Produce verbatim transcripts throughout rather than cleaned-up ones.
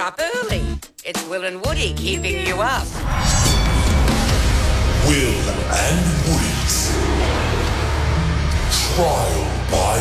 up early. It's Will and Woody keeping you up. Will and Woody's Trial by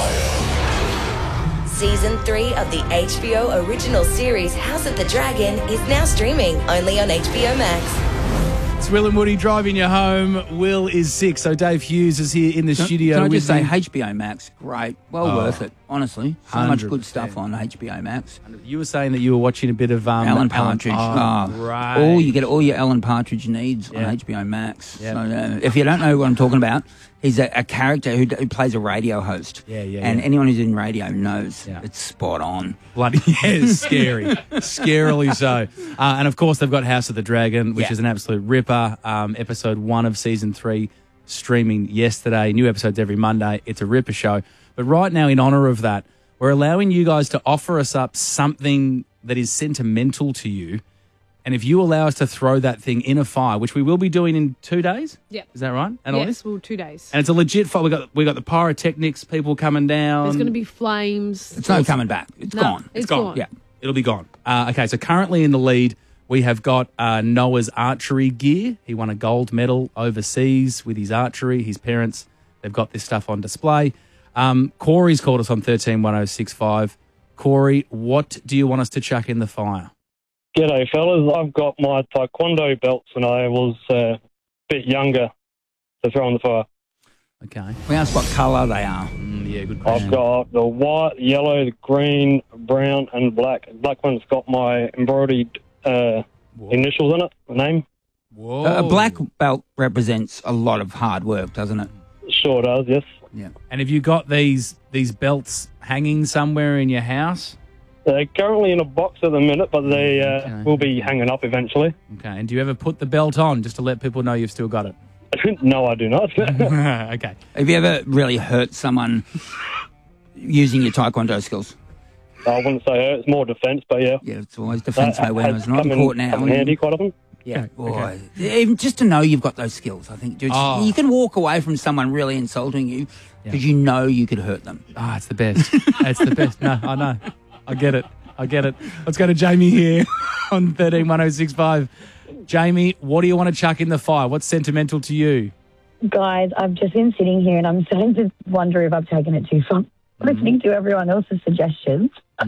Fire. Season three of the H B O original series House of the Dragon is now streaming only on H B O Max. It's Will and Woody driving you home. Will is sick, so Dave Hughes is here in the Can, studio. can I with just say me. H B O Max, great, well Oh, worth it, honestly. So one hundred much percent. good stuff on H B O Max. You were saying that you were watching a bit of um, Alan Partridge. Oh, Oh, right. All you get all your Alan Partridge needs Yeah. on H B O Max. Yeah. So, uh, if you don't know what I'm talking about, he's a, a character who, d- who plays a radio host. Yeah, yeah, And yeah. anyone who's in radio knows Yeah. it's spot on. Bloody yeah, scary, scarily so. Uh, and of course, they've got House of the Dragon, which Yeah. is an absolute ripper. Um, episode one of season three streaming yesterday. New episodes every Monday. It's a ripper show. But right now, in honour of that, we're allowing you guys to offer us up something that is sentimental to you. And if you allow us to throw that thing in a fire, which we will be doing in two days, Yep. is that right? And Yes, well, two days. And it's a legit fire. We got we got the pyrotechnics, people coming down. There's going to be flames. It's no coming back. It's No, gone. It's gone. Yeah. It'll be gone. Uh, okay, so currently in the lead, we have got uh, Noah's archery gear. He won a gold medal overseas with his archery. His parents, they've got this stuff on display. Um, Corey's called us on thirteen one oh six five. Corey, what do you want us to chuck in the fire? G'day, fellas. I've got my taekwondo belts when I was uh, a bit younger to throw in the fire. Okay. We asked what colour they are. Mm, yeah, good question. I've got the white, yellow, the green, brown, and black. The black one's got my embroidered uh, initials on it, the name. Whoa. A black belt represents a lot of hard work, doesn't it? Sure does, yes. Yeah. And have you got these these belts hanging somewhere in your house? They're currently in a box at the minute, but they uh, Okay. will be hanging up eventually. Okay. And do you ever put the belt on just to let people know you've still got it? No, I do not. Okay. Have you ever really hurt someone using your taekwondo skills? I wouldn't say hurt. It's more defence, but yeah. Yeah, it's always defence, Uh, mate. When has it's not come in in- court now. come in handy quite often. Yeah, boy. Okay. Even just to know you've got those skills, I think. Dude, Oh. You can walk away from someone really insulting you because you know you could hurt them. Ah, it's the best. It's the best. No, I know. I get it. I get it. Let's go to Jamie here on thirteen one oh six five. Jamie, what do you want to chuck in the fire? What's sentimental to you? Guys, I've just been sitting here and I'm starting to wonder if I've taken it too far. Listening to everyone else's suggestions,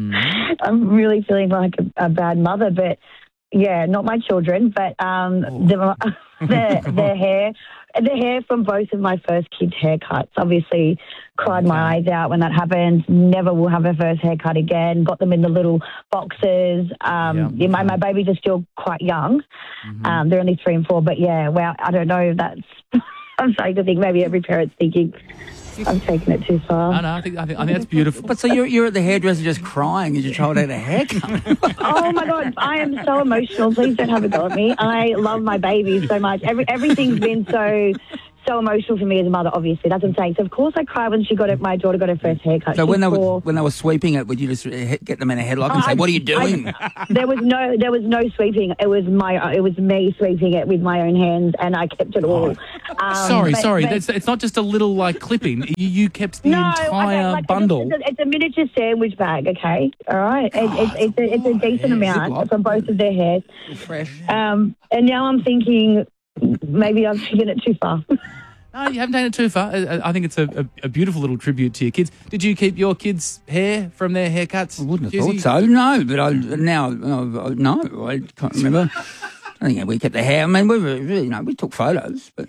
I'm really feeling like a, a bad mother. But yeah, not my children, but um, the, the the hair, the hair from both of my first kids' haircuts. Obviously, cried my eyes out when that happened. Never will have a first haircut again. Got them in the little boxes. Um, Yeah. yeah, my my babies are still quite young. Um, they're only three and four. But yeah, well, I don't know if that's. I'm starting to think maybe every parent's thinking I've taken it too far. No, no, I think I think I think that's beautiful. But so you're, you're at the hairdresser just crying as your child had a haircut. Oh my God, I am so emotional. Please don't have a go at me. I love my babies so much. Every, everything's been so so emotional for me as a mother. Obviously, that's what I'm saying. So of course I cried when she got it. My daughter got her first haircut. So when they, were, Before- when they were sweeping it, would you just he- get them in a headlock and say, I- what are you doing? I- there was no, there was no sweeping. It was my, it was me sweeping it with my own hands, and I kept it all. Um, sorry, but- sorry. but- That's, it's not just a little like clipping. You, you kept the no, entire okay, like, bundle. It's a, it's a miniature sandwich bag, okay? All right? It, it's, it's, a, it's a decent yeah, amount Ziploc. from both of their hairs. Fresh. Um, and now I'm thinking maybe I've taken it too far. No, you haven't taken it too far. I, I think it's a, a, a beautiful little tribute to your kids. Did you keep your kids' hair from their haircuts? I wouldn't have Susie? thought so. No, but I now uh, no, I can't remember. I think we kept the hair. I mean, we were really, you know, we took photos, but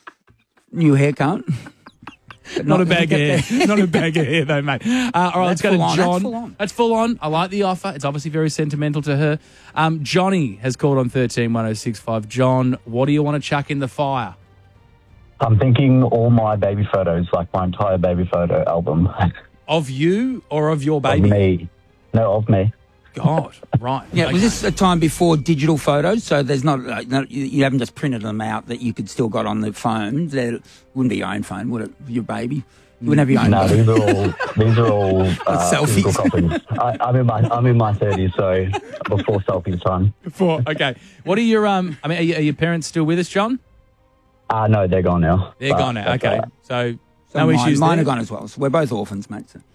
new haircut. But Not a we bag of kept hair. the- Not a bag of hair, though, mate. Uh, all right, let's That's go to full on, that's John. full on. That's full on. I like the offer. It's obviously very sentimental to her. Um, Johnny has called on thirteen one oh six five. John, what do you want to chuck in the fire? I'm thinking all my baby photos, like my entire baby photo album. Of you or of your Of baby? me. No, of me. God, right. Yeah, Okay. was this a time before digital photos? So there's not, uh, not you, you haven't just printed them out that you could still got on the phone. There wouldn't be your own phone, would it? Your baby, you wouldn't have your own. No, phone. these are all these are all uh, Selfies. physical copies. I, I'm in my I'm in my thirties, so before selfies time. Four. Okay. What are your um? I mean, are, you, are your parents still with us, John? Uh no, they're gone now. They're But gone now. that's Okay. all right. So So No mine, issues Mine there? are gone as well. So we're both orphans, mate. So.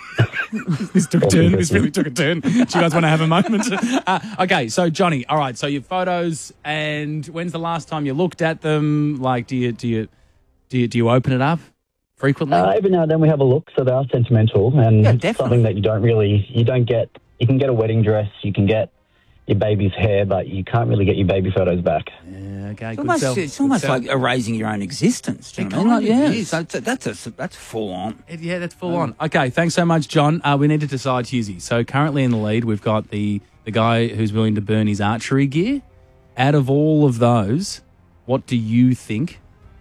This took a turn. This really took a turn. Do you guys want to have a moment? Uh, okay, so Johnny, all right. So your photos, and when's the last time you looked at them? Like, do you do you do you, do you open it up frequently? Uh, every now and then we have a look, so they are sentimental and Yeah, it's definitely. something that you don't really, you don't get, you can get a wedding dress, you can get your baby's hair, but you can't really get your baby photos back. yeah, okay, It's good almost, sell. it's Good almost sell. like erasing your own existence. Do you It know what I mean? kind Like, of yeah, is. so that's, that's, a, that's full on. Yeah, that's full on. Okay, thanks so much, John. Uh, we need to decide, Hughesy. So currently in the lead, we've got the the guy who's willing to burn his archery gear. Out of all of those, what do you think,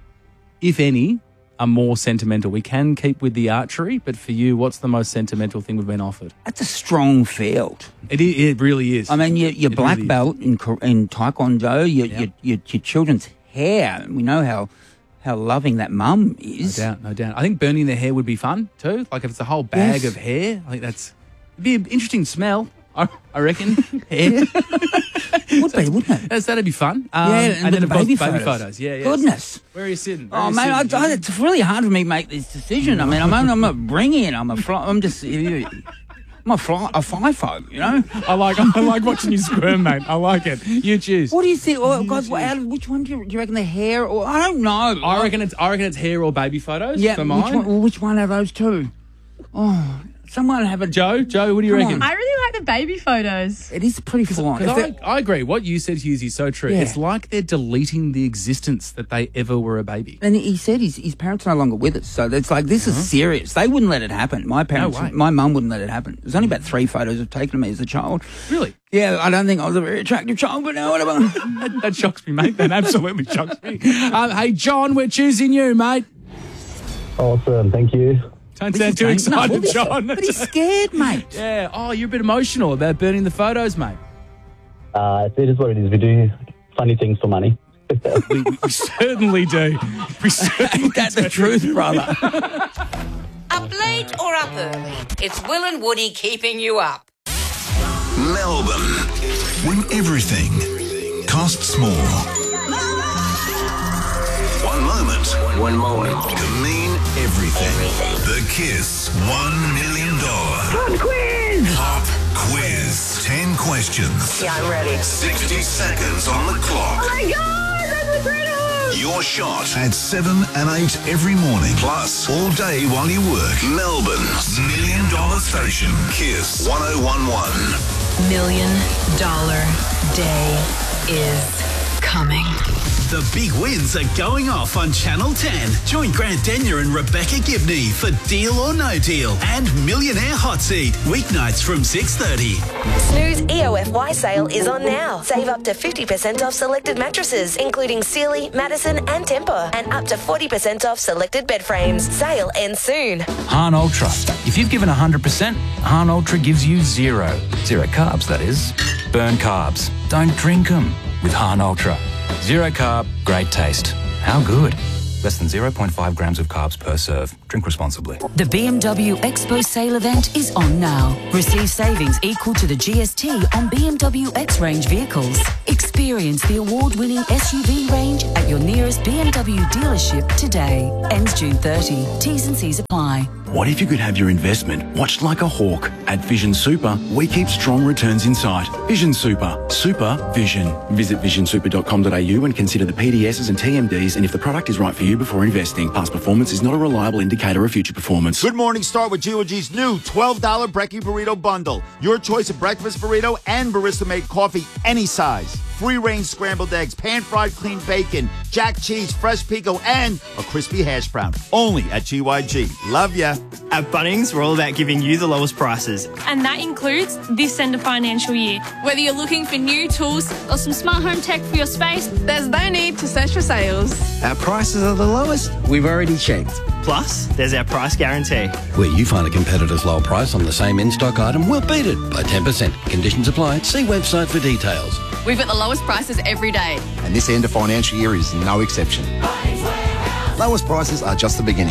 if any, are more sentimental? We can keep with the archery, but for you, what's the most sentimental thing we've been offered? That's a strong field. It, i- it really is. I mean, your, your It black really is. belt in, Kor- in Taekwondo, your, Yeah. your, your, your children's hair. We know how, how loving that mum No is. doubt, no doubt. I think burning their hair would be fun too. Like if it's a whole bag Yes. of hair, I think that's it'd be an interesting smell. I, I reckon hair. Would be, wouldn't it? That's, that'd be fun. Um, Yeah, and, and then with of the course, baby baby photos. photos. Yeah, yeah. Goodness. Where are you sitting? Where Oh are you man, I, sitting, I, Hughesy? it's really hard for me to make this decision. I mean, I'm I'm a bring in. I'm a fly, I'm just I'm a fly, a FIFO, you know. I like I like watching you squirm, mate. I like it. You choose. What do you think? Oh, God, what, out of, which one do you, do you reckon? The hair or I don't know. I reckon it's I reckon it's hair or baby photos. Yeah, for which mine. one, well, which one of those two? Oh, someone have a Joe, Joe, what do you Come reckon? on. I really like the baby photos. It is pretty full on. Because If I, I agree. What you said, Hughesy, is so true. Yeah. It's like they're deleting the existence that they ever were a baby. And he said his, his parents are no longer with us. So it's like, this is serious. They wouldn't let it happen. My parents, way. my mum wouldn't let it happen. There's only about three photos I've taken of me as a child. Really? Yeah, I don't think I was a very attractive child, but no, whatever. That, that shocks me, mate. That absolutely shocks me. Um, hey, John, we're choosing you, mate. Awesome, thank you. Don't sound too He's saying- no, excited, John. But he's scared, mate. Yeah. Oh, you're a bit emotional about burning the photos, mate. Uh, it is what it is. We do funny things for money. We, we certainly do. We certainly Ain't that the truth, brother? Up late or up early, it's Will and Woody keeping you up. Melbourne, when everything costs more. One moment, one moment can mean everything. The Kiss One Million Dollar Pop Quiz. Pop Quiz. Ten questions. Yeah, I'm ready. Sixty seconds on the clock. Oh my God, that's incredible! Your shot at seven and eight every morning. Plus, all day while you work. Melbourne's Million Dollar Station. Kiss one oh one one. Million dollar day is coming. The big wins are going off on Channel ten. Join Grant Denyer and Rebecca Gibney for Deal or No Deal and Millionaire Hot Seat, weeknights from six thirty. Snooze E O F Y sale is on now. Save up to fifty percent off selected mattresses, including Sealy, Madison and Tempur, and up to forty percent off selected bed frames. Sale ends soon. Han Ultra. If you've given one hundred percent, Han Ultra gives you zero. Zero carbs, that is. Burn carbs. Don't drink them with Han Ultra. Zero carb, great taste. How good? Less than zero point five grams of carbs per serve. Drink responsibly. The B M W Expo sale event is on now. Receive savings equal to the G S T on B M W X-Range vehicles. Experience the award-winning S U V range at your nearest B M W dealership today. Ends June thirtieth. T's and C's apply. What if you could have your investment watched like a hawk? At Vision Super, we keep strong returns in sight. Vision Super. Super Vision. Visit vision super dot com dot a u and consider the P D Ss and T M Ds and if the product is right for you before investing. Past performance is not a reliable indicator of future performance. Good morning, start with G O G's new twelve dollar Brekkie Burrito Bundle. Your choice of breakfast burrito and barista-made coffee, any size. Free-range scrambled eggs, pan-fried clean bacon, jack cheese, fresh pico, and a crispy hash brown. Only at G Y G. Love ya. At Bunnings, we're all about giving you the lowest prices. And that includes this end of financial year. Whether you're looking for new tools or some smart home tech for your space, there's no need to search for sales. Our prices are the lowest we've already checked. Plus, there's our price guarantee. Where you find a competitor's low price on the same in-stock item, we'll beat it by ten percent. Conditions apply. See website for details. We've got the lowest prices every day. And this end of financial year is no exception. Lowest prices are just the beginning.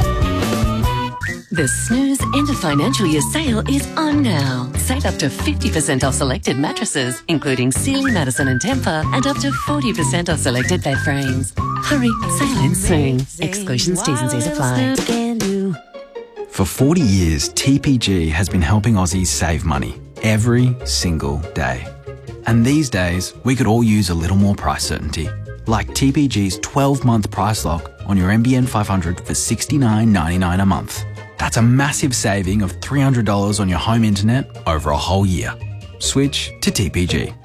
The Snooze end of financial year sale is on now. Save up to fifty percent off selected mattresses, including Sealy, Madison and Tempur, and up to forty percent off selected bed frames. Hurry, sale ends soon. Exclusions, T's and C's apply. For forty years, T P G has been helping Aussies save money every single day. And these days, we could all use a little more price certainty. Like T P G's twelve-month price lock on your M B N five hundred for sixty-nine ninety-nine a month. That's a massive saving of three hundred dollars on your home internet over a whole year. Switch to T P G.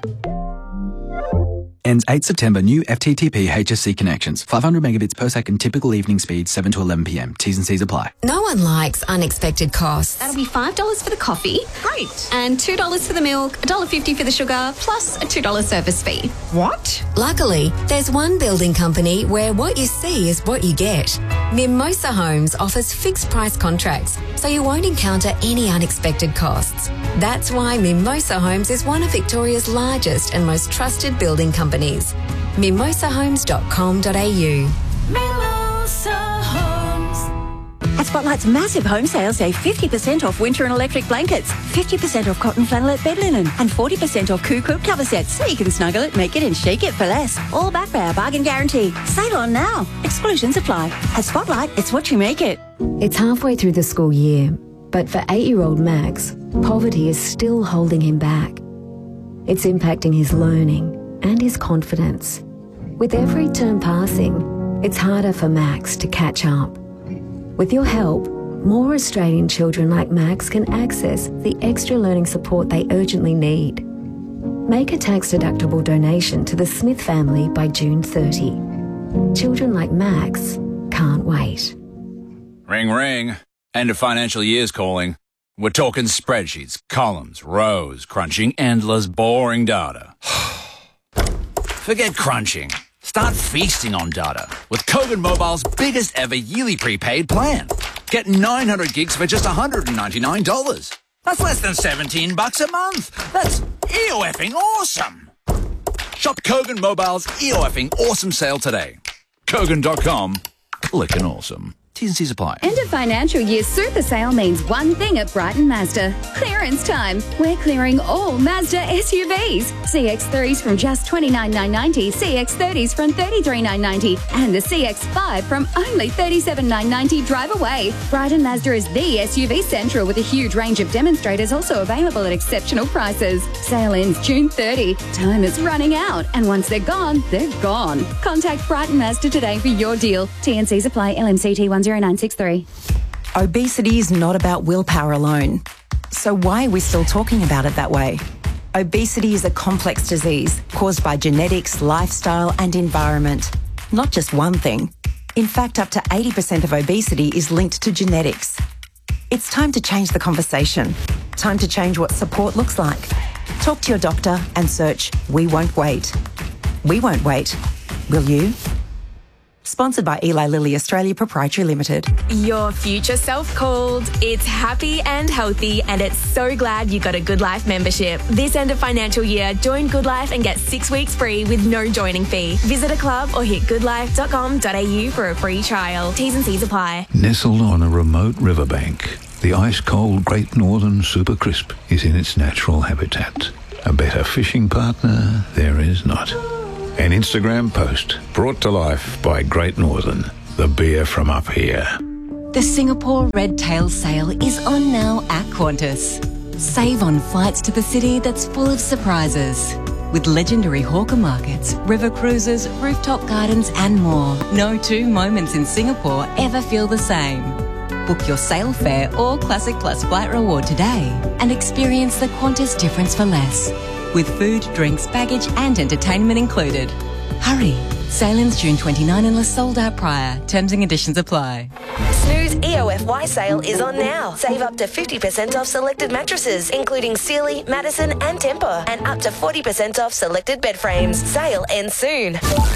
Ends eighth September. New F T T P H S C connections. five hundred megabits per second. Typical evening speed seven to eleven p m. T's and C's apply. No one likes unexpected costs. That'll be five dollars for the coffee. Great. And two dollars for the milk, one dollar fifty for the sugar, plus a two dollars service fee. What? Luckily, there's one building company where what you see is what you get. Mimosa Homes offers fixed price contracts, so you won't encounter any unexpected costs. That's why Mimosa Homes is one of Victoria's largest and most trusted building companies. mimosa homes dot com dot a u. Mimosa Homes. At Spotlight's massive home sale, save fifty percent off winter and electric blankets, fifty percent off cotton flannelette bed linen, and forty percent off Coo Quilt cover sets, so you can snuggle it, make it, and shake it for less. All backed by our bargain guarantee. Sale on now. Exclusions apply. At Spotlight, it's what you make it. It's halfway through the school year, but for eight-year-old Max, poverty is still holding him back. It's impacting his learning and his confidence. With every term passing, it's harder for Max to catch up. With your help, more Australian children like Max can access the extra learning support they urgently need. Make a tax-deductible donation to the Smith family by June thirtieth. Children like Max can't wait. Ring, ring. End of financial year's calling. We're talking spreadsheets, columns, rows, crunching endless, boring data. Forget crunching. Start feasting on data with Kogan Mobile's biggest ever yearly prepaid plan. Get nine hundred gigs for just one hundred ninety-nine dollars. That's less than seventeen bucks a month. That's E O F-ing awesome. Shop Kogan Mobile's E O F-ing awesome sale today. Kogan dot com. Clickin' awesome. T's and C's apply. End of financial year super sale means one thing at Brighton Mazda. Clearance time. We're clearing all Mazda S U Vs. C X threes from just twenty-nine thousand nine hundred ninety, C X thirties from thirty-three thousand nine hundred ninety, and the C X five from only thirty-seven thousand nine hundred ninety. Drive away. Brighton Mazda is the S U V central with a huge range of demonstrators also available at exceptional prices. Sale ends June thirtieth. Time is running out, and once they're gone, they're gone. Contact Brighton Mazda today for your deal. T N Cs apply. L M C T one zero nine six three. Obesity is not about willpower alone. So why are we still talking about it that way? Obesity is a complex disease caused by genetics, lifestyle and environment. Not just one thing. In fact, up to eighty percent of obesity is linked to genetics. It's time to change the conversation. Time to change what support looks like. Talk to your doctor and search We Won't Wait. We won't wait. Will you? Sponsored by Eli Lilly Australia Proprietary Limited. Your future self called. It's happy and healthy, and it's so glad you got a Good Life membership. This end of financial year, join Good Life and get six weeks free with no joining fee. Visit a club or hit good life dot com dot a u for a free trial. T's and C's apply. Nestled on a remote riverbank, the ice-cold Great Northern Super Crisp is in its natural habitat. A better fishing partner there is not. An Instagram post brought to life by Great Northern, the beer from up here. The Singapore Red Tail Sale is on now at Qantas. Save on flights to the city that's full of surprises. With legendary hawker markets, river cruises, rooftop gardens and more. No two moments in Singapore ever feel the same. Book your sale fare or Classic Plus flight reward today and experience the Qantas difference for less. With food, drinks, baggage and entertainment included. Hurry! Sale ends June twenty-ninth unless sold out prior. Terms and conditions apply. Snooze E O F Y sale is on now. Save up to fifty percent off selected mattresses, including Sealy, Madison and Tempur, and up to forty percent off selected bed frames. Sale ends soon.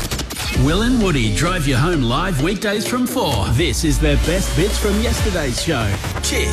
Will and Woody drive you home live weekdays from four. This is their best bits from yesterday's show. Kiss.